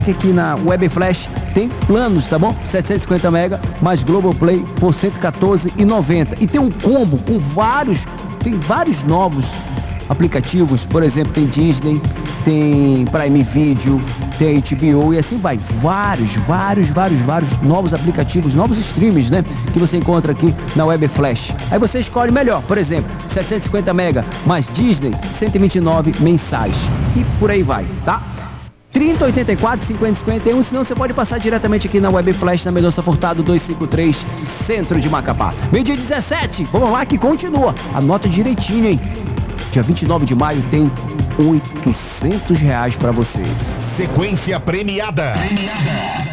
aqui na Web Flash tem planos, tá bom? 750 MB mais Globoplay por R$ 114,90. E tem um combo com vários novos aplicativos. Por exemplo, tem Disney, tem Prime Video, tem HBO e assim vai. Vários novos aplicativos, novos streams, né? Que você encontra aqui na Web Flash. Aí você escolhe melhor. Por exemplo, 750 MB mais Disney, 129 mensais. E por aí vai, tá? 3084 5051, senão você pode passar diretamente aqui na Web Flash, na Mendonça Furtado 253, centro de Macapá. Meio-dia 17, vamos lá que continua. Anota direitinho, hein? Dia 29 de maio tem R$ 800 pra você. Sequência premiada.